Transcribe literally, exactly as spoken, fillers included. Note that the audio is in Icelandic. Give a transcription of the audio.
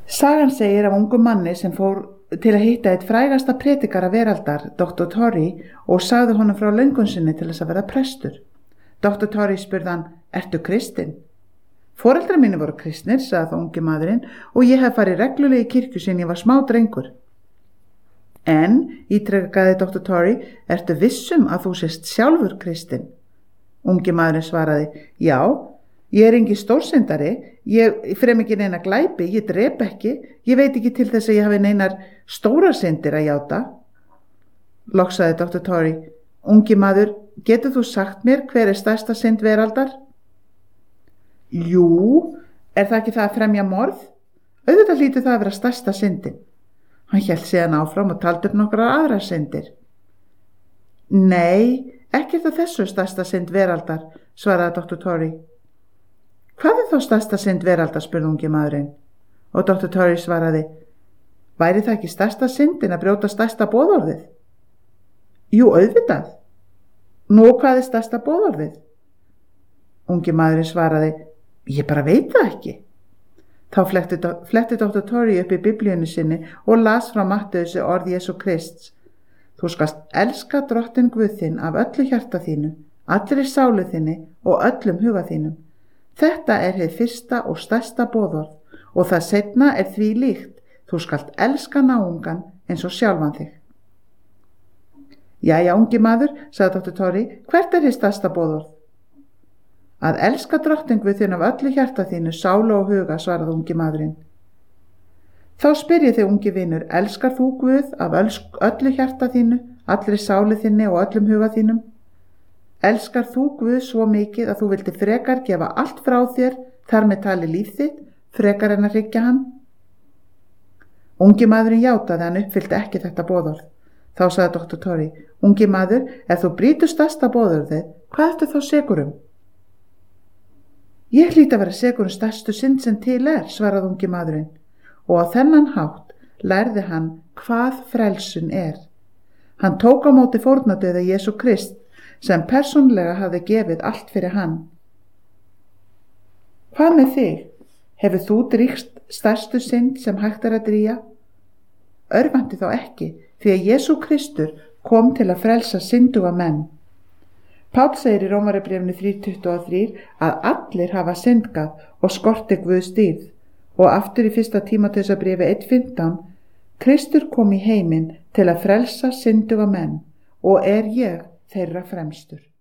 Sagan segir af ungum manni sem fór til að hitta eitt frægasta predikara veraldar, doktor Torrey, og sagði honum frá löngun sinni til þess að verða prestur. doktor Torrey spurði hann, ertu kristinn? Foreldrar mínu voru kristnir, sagði þá ungi maðurinn, og ég hef farið reglulega í kirkju síðan ég var smá drengur. En, ítrekaði doktor Torrey, ertu vissum að þú sést sjálfur kristinn? Ungi maðurinn svaraði, já, ég er engin stórsyndari, ég frem ekki neina glæpi, ég drep ekki, ég veit ekki til þess að ég hafi neinar stórar syndir að játa. Loksaði doktor Torrey, ungi maður, getur þú sagt mér hver er stærsta synd veraldar? Jú, er það ekki það að fremja morð? Auðvitað hlýtur það að vera stærsta syndin. Hann hélt síðan áfram og taldi upp nokkrar aðrar syndir. Nei, ekki er það þessu stærsta synd veraldar, svaraði doktor Torrey. Hvað er þá stærsta synd veraldar, spurði ungi maðurinn. Og doktor Torrey svaraði, væri það ekki stærsta syndin að brjóta stærsta boðorðið? Jú, auðvitað. Nú, hvað er stærsta boðorðið? Ungi maðurinn svaraði, ég bara veit það ekki. Þá fletti, fletti doktor Torrey upp í biblíunni sinni og las frá Matteusi orð Jesú Krists. Þú skalt elska drottinn Guð þinn af öllu hjarta þínu, allri sálu þinni og öllum huga þínum. Þetta er hið fyrsta og stærsta boðorð og það seinna er því líkt, þú skalt elska náungan eins og sjálfan þig. Jæja, ungi maður, sagði doktor Torrey, hvert er hið stærsta boðorð? Að elska drottinn Guð þinn af öllu hjarta þínu, sálu og huga, svaraði ungi maðurinn. Þá spyrjið þig, ungi vinur, elskar þú Guð af öllu hjarta þínu, allri sálu þinni og öllum huga þínum? Elskar þú Guð svo mikið að þú vildi frekar gefa allt frá þér, þar með tali líf þitt, frekar en að hryggja hann? Ungi maðurinn játaði, hann uppfyllti ekki þetta boðorð. Þá sagði doktor Torrey, ungi maður, ef þú brýtur stærsta boðorðið, hvað ertu þá sekur um? Ég hlýt að vera sekur um stærstu synd sem til er, svaraði ungi maðurinn, og á þennan hátt lærði hann hvað frelsun er. Hann tók á móti fórnardauða Jesú Krist sem persónlega hafði gefið allt fyrir hann. Hvað með þig? Hefur þú drýgst stærstu synd sem hægt er að drýja? Örvænti þá ekki, því að Jesú Kristur kom til að frelsa synduga menn. Páll segir í Rómarbréfinu þrjú tuttugu og þrjú að allir hafa syndgað og skorti Guðs dýrð og aftur í fyrsta Tímóteusarbréfi eitt fimmtán Kristur kom í heiminn til að frelsa synduga menn og er ég þeirra fremstur.